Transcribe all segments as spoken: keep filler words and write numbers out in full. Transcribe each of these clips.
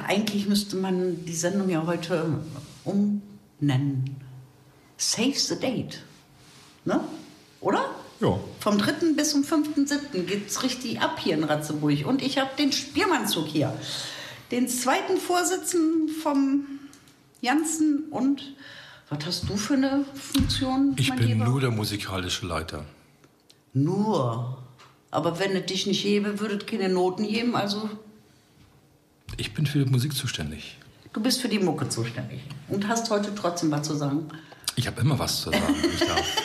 eigentlich müsste man die Sendung ja heute umnennen. Save the Date. Ne? Oder? Ja. Vom dritten bis zum fünften siebten geht's richtig ab hier in Ratzeburg. Und ich habe den Spielmannszug hier. Den zweiten Vorsitzenden vom Janssen. Und was hast du für eine Funktion, Ich mein bin Lieber? nur der musikalische Leiter. Nur. Aber wenn es dich nicht hebe, würdet keine Noten geben. Also, Ich bin für die Musik zuständig. du bist für die Mucke zuständig. Und hast heute trotzdem was zu sagen. Ich habe immer was zu sagen, wenn ich darf.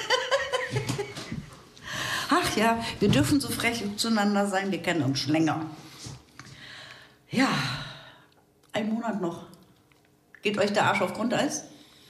Ach ja, wir dürfen so frech zueinander sein, wir kennen uns schon länger. Ja, ein Monat noch. Geht euch der Arsch auf Grundeis?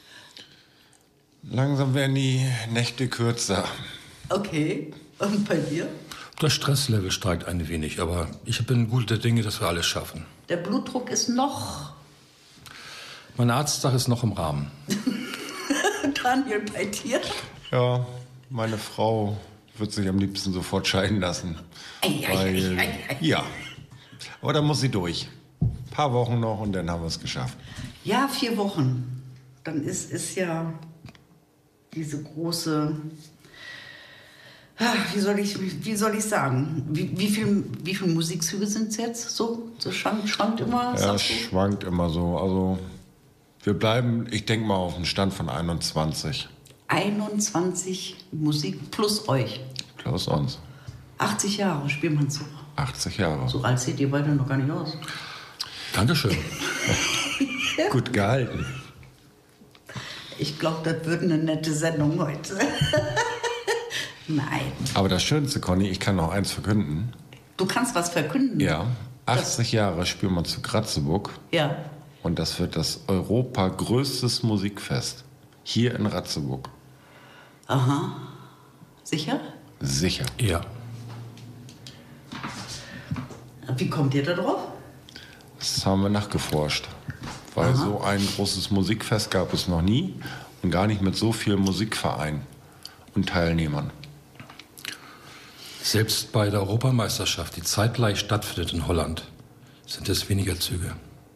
Langsam werden die Nächte kürzer. Okay, und bei dir? Das Stresslevel steigt ein wenig, aber ich bin guter Dinge, dass wir alles schaffen. Der Blutdruck ist noch... Mein Arzttag ist noch im Rahmen. Daniel, bei dir? Ja, meine Frau wird sich am liebsten sofort scheiden lassen. Ei, ei, Weil, ei, ei, ei. ja, aber da muss sie durch. Ein paar Wochen noch und dann haben wir es geschafft. Ja, vier Wochen. Dann ist, ist ja diese große... Ah, Wie soll ich, wie soll ich sagen? Wie, wie viel, wie viel Musikzüge sind es jetzt? So, so schwankt, schwankt immer? Ja, es sagst du? schwankt immer so. Also wir bleiben, ich denke mal, auf dem Stand von einundzwanzig. einundzwanzig Musik plus euch. Plus uns. achtzig Jahre Spielmannszug. achtzig Jahre. So alt seht ihr beide noch gar nicht aus. Dankeschön. Gut gehalten. Ich glaube, das wird eine nette Sendung heute. Nein. Aber das Schönste, Conny, ich kann noch eins verkünden. Du kannst was verkünden. Ja, achtzig Jahre Spielmannszug Ratzeburg. Ja. Und das wird das Europa größtes Musikfest. Hier in Ratzeburg. Aha. Sicher? Sicher. Ja. Wie kommt ihr da drauf? Das haben wir nachgeforscht. Weil Aha. so ein großes Musikfest gab es noch nie. Und gar nicht mit so vielen Musikvereinen und Teilnehmern. Selbst bei der Europameisterschaft, die zeitgleich stattfindet in Holland, sind es weniger Züge.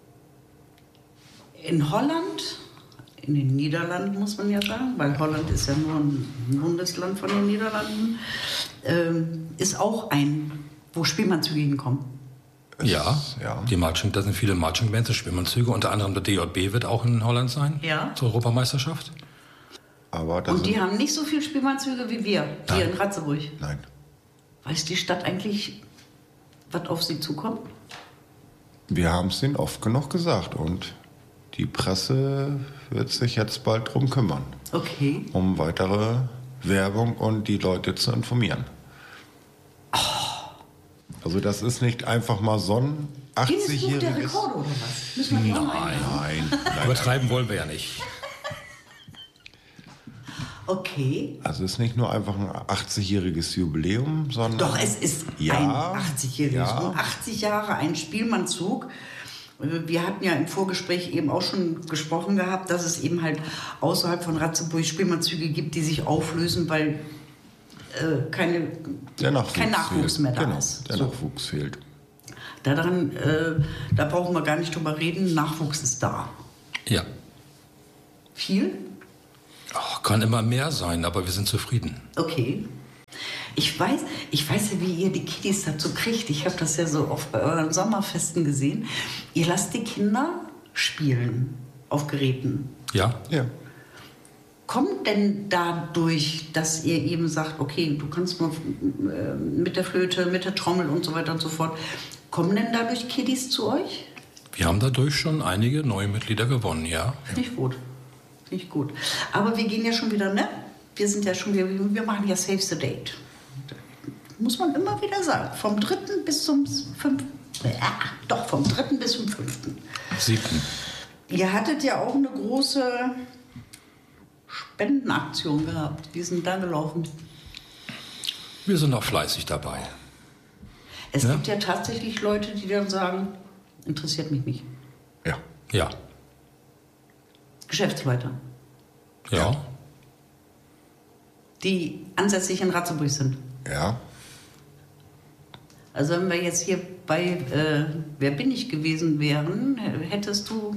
In Holland, in den Niederlanden muss man ja sagen, weil Holland ist ja nur ein Bundesland von den Niederlanden, ähm, ist auch ein, wo Spielmannzüge hinkommen. Ja, ja. Die Marching, da sind viele Marching-Bands, Spielmannzüge, unter anderem der D J B wird auch in Holland sein, Ja. zur Europameisterschaft. Aber da Und die sind- haben nicht so viele Spielmannzüge wie wir, hier Nein. in Ratzeburg. Nein. Weiß die Stadt eigentlich, was auf sie zukommt? Wir haben es denen oft genug gesagt. Und die Presse wird sich jetzt bald drum kümmern. Okay. Um weitere Werbung und die Leute zu informieren. Also das ist nicht einfach mal so ein Guinness Buch der achtzigjähriges... Rekorde oder was? Müssen wir die auch mal einladen? Nein, nein. Übertreiben wollen wir ja nicht. Okay. Also es ist nicht nur einfach ein achtzigjähriges Jubiläum, sondern... Doch, es ist Ja, ein achtzigjähriges. ja. Und achtzig Jahre ein Spielmannzug. Wir hatten ja im Vorgespräch eben auch schon gesprochen gehabt, dass es eben halt außerhalb von Ratzeburg Spielmannzüge gibt, die sich auflösen, weil äh, keine, Der Nachwuchs kein Nachwuchs fehlt. mehr da genau, ist. der So. Nachwuchs fehlt. Daran, äh, da brauchen wir gar nicht drüber reden, Nachwuchs ist da. Ja. Viel? Oh, kann immer mehr sein, aber wir sind zufrieden. Okay. Ich weiß, ich weiß ja, wie ihr die Kiddies dazu kriegt. Ich habe das ja so auf bei euren Sommerfesten gesehen. Ihr lasst die Kinder spielen auf Geräten. Ja? Ja. Kommt denn dadurch, dass ihr eben sagt, okay, du kannst mal äh, mit der Flöte, mit der Trommel und so weiter und so fort, kommen denn dadurch Kiddies zu euch? Wir haben dadurch schon einige neue Mitglieder gewonnen, ja. Finde ich gut. Finde ich gut. Aber wir gehen ja schon wieder, ne? Wir sind ja schon wieder, wir machen ja Save the Date. Muss man immer wieder sagen. Vom dritten bis zum fünften. Ja, doch, vom dritten bis zum fünften. Siebten. Ihr hattet ja auch eine große Spendenaktion gehabt. Wie ist denn da gelaufen? Wir sind auch fleißig dabei. Es Ja. gibt ja tatsächlich Leute, die dann sagen, interessiert mich nicht. Ja. Ja. Geschäftsleute, Ja. die ansässig in Ratzeburg sind. Ja. Also wenn wir jetzt hier bei äh, Wer bin ich gewesen wären, hättest du...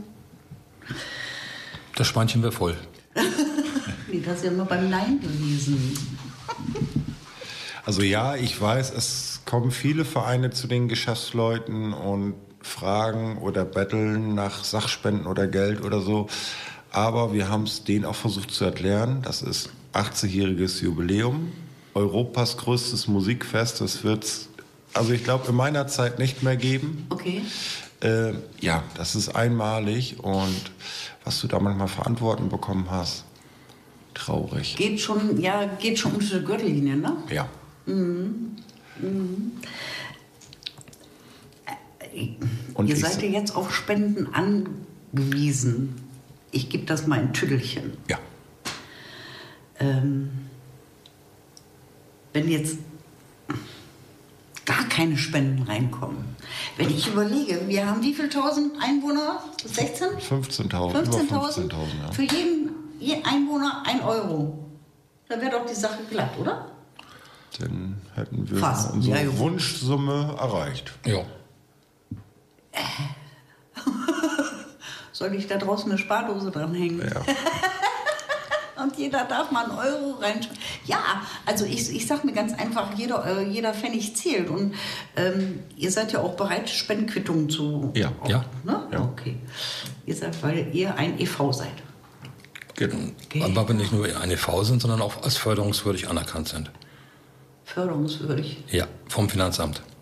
Das Schweinchen wäre voll. Nee, das ist ja immer beim Nein gewesen. Also ja, ich weiß, es kommen viele Vereine zu den Geschäftsleuten und fragen oder betteln nach Sachspenden oder Geld oder so. Aber wir haben es denen auch versucht zu erklären. Das ist achtzigjähriges Jubiläum, Europas größtes Musikfest. Das wird es, also ich glaube, in meiner Zeit nicht mehr geben. Okay. Äh, ja, das ist einmalig und was du da manchmal verantworten bekommen hast, traurig. Geht schon, ja, geht schon unter der Gürtellinie, ne? Ja. Mhm. Mhm. Und Ihr ich seid so- ja jetzt auf Spenden angewiesen. Ich gebe das mal in Tüdelchen. Ja. Ähm, wenn jetzt gar keine Spenden reinkommen. Wenn ich überlege, wir haben wie viel tausend Einwohner? sechzehn? fünfzehntausend. Über fünfzehntausend? fünfzehntausend, ja. Für jeden, jeden Einwohner ein Euro. Dann wäre doch die Sache glatt, oder? Dann hätten wir Fast. unsere Ja, jo. Wunschsumme erreicht. Ja. Soll ich da draußen eine Spardose dranhängen? Ja. Und jeder darf mal einen Euro reinschauen. Ja, also ich, ich sag mir ganz einfach, jeder, äh, jeder Pfennig zählt. Und ähm, ihr seid ja auch bereit, Spendenquittungen zu... Ja. Auch, Ja. Ne? Ja. Okay. Ihr seid, weil ihr ein E V seid. Genau. Okay. Aber wir nicht nur eine E V sind, sondern auch als förderungswürdig anerkannt sind. Förderungswürdig. Ja, vom Finanzamt.